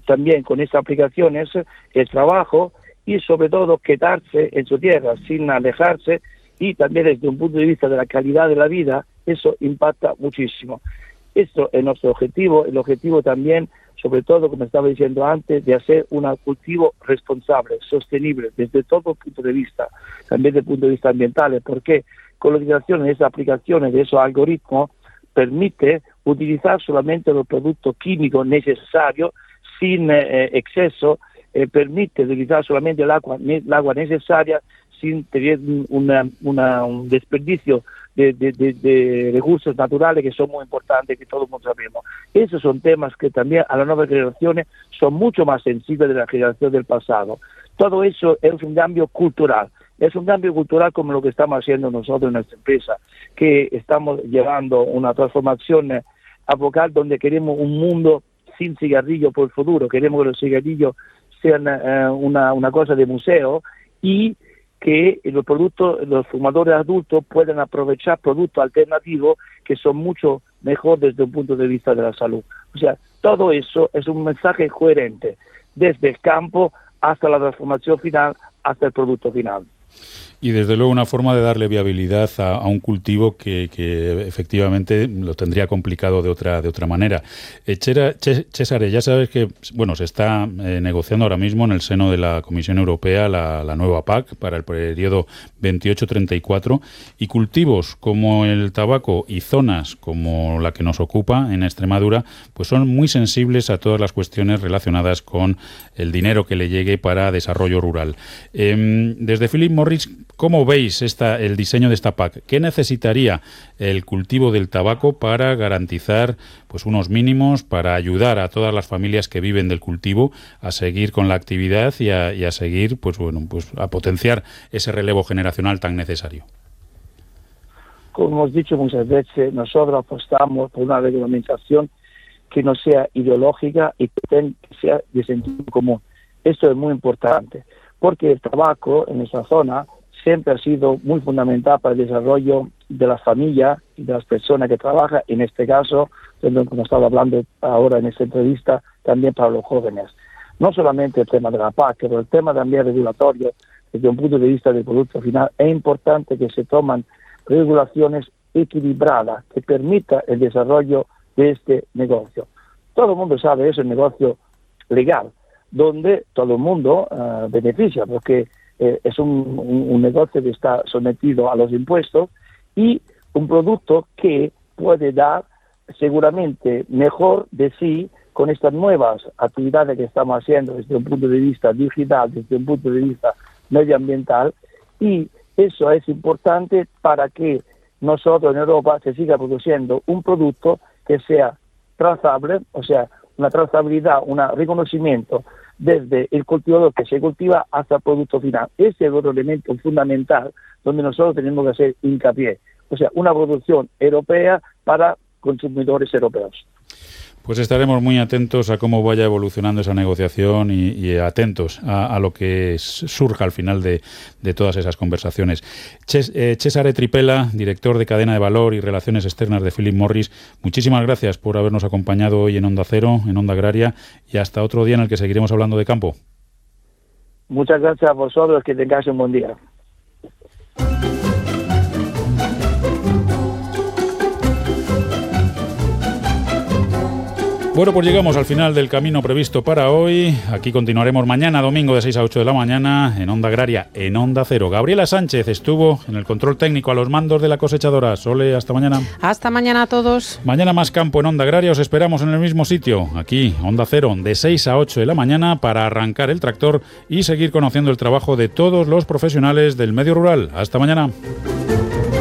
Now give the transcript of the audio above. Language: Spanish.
también con estas aplicaciones el trabajo y sobre todo quedarse en su tierra sin alejarse, y también desde un punto de vista de la calidad de la vida, eso impacta muchísimo. Esto es nuestro objetivo, el objetivo también, sobre todo, como estaba diciendo antes, de hacer un cultivo responsable, sostenible, desde todo punto de vista, también desde el punto de vista ambiental, porque con la utilización de esas aplicaciones, de esos algoritmos, permite utilizar solamente los productos químicos necesarios, sin exceso, permite utilizar solamente el agua necesaria, sin tener un desperdicio de recursos naturales que son muy importantes, que todos sabemos. Esos son temas que también a las nuevas generaciones son mucho más sensibles de la generación del pasado. Todo eso es un cambio cultural. Es un cambio cultural como lo que estamos haciendo nosotros en nuestra empresa, que estamos llevando una transformación vocal donde queremos un mundo sin cigarrillos por el futuro. Queremos que los cigarrillos sean una cosa de museo, y que los fumadores adultos puedan aprovechar productos alternativos que son mucho mejor desde un punto de vista de la salud. O sea, todo eso es un mensaje coherente, desde el campo hasta la transformación final, hasta el producto final. Y desde luego una forma de darle viabilidad a un cultivo que efectivamente lo tendría complicado de otra manera. Cesare, ya sabes que se está negociando ahora mismo en el seno de la Comisión Europea la nueva PAC para el periodo 28-34, y cultivos como el tabaco y zonas como la que nos ocupa en Extremadura pues son muy sensibles a todas las cuestiones relacionadas con el dinero que le llegue para desarrollo rural. Desde Philip Morris, ¿cómo veis el diseño de esta PAC? ¿Qué necesitaría el cultivo del tabaco para garantizar pues unos mínimos, para ayudar a todas las familias que viven del cultivo a seguir con la actividad y a seguir a potenciar ese relevo generacional tan necesario? Como hemos dicho muchas veces, nosotros apostamos por una regulamentación que no sea ideológica y que sea de sentido común. Esto es muy importante, porque el tabaco en esta zona siempre ha sido muy fundamental para el desarrollo de las familias y de las personas que trabajan, en este caso, como estaba hablando ahora en esta entrevista, también para los jóvenes. No solamente el tema de la PAC, pero el tema también regulatorio, desde un punto de vista del producto final, es importante que se tomen regulaciones equilibradas que permitan el desarrollo de este negocio. Todo el mundo sabe, es un negocio legal, donde todo el mundo beneficia, porque es un negocio que está sometido a los impuestos, y un producto que puede dar seguramente mejor de sí con estas nuevas actividades que estamos haciendo desde un punto de vista digital, desde un punto de vista medioambiental, y eso es importante para que nosotros en Europa se siga produciendo un producto que sea trazable, o sea, una trazabilidad, un reconocimiento desde el cultivador que se cultiva hasta el producto final. Ese es otro elemento fundamental donde nosotros tenemos que hacer hincapié. O sea, una producción europea para consumidores europeos. Pues estaremos muy atentos a cómo vaya evolucionando esa negociación y atentos a lo que surja al final de todas esas conversaciones. Cesare Tripela, director de Cadena de Valor y Relaciones Externas de Philip Morris, muchísimas gracias por habernos acompañado hoy en Onda Cero, en Onda Agraria, y hasta otro día en el que seguiremos hablando de campo. Muchas gracias a vosotros, que tengáis un buen día. Bueno, pues llegamos al final del camino previsto para hoy. Aquí continuaremos mañana, domingo, de 6 a 8 de la mañana, en Onda Agraria, en Onda Cero. Gabriela Sánchez estuvo en el control técnico a los mandos de la cosechadora. Sole, hasta mañana. Hasta mañana a todos. Mañana más campo en Onda Agraria. Os esperamos en el mismo sitio, aquí, Onda Cero, de 6 a 8 de la mañana, para arrancar el tractor y seguir conociendo el trabajo de todos los profesionales del medio rural. Hasta mañana.